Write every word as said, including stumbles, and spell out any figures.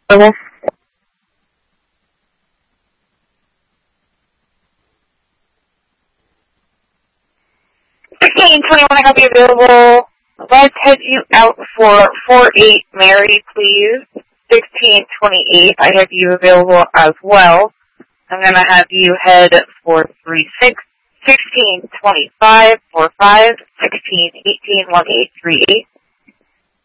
Okay. sixteen twenty-one, I have you available. Let's head you out for four eight, Mary, please. sixteen twenty-eight, I have you available as well. I'm going to have you head for three six, sixteen twenty-five, four five, sixteen eighteen, one eight three eight.